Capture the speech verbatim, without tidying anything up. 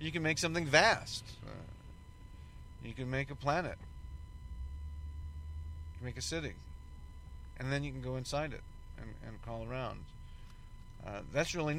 You can make something vast. Uh, you can make a planet. You can make a city. And then you can go inside it and, and crawl around. Uh, that's really neat.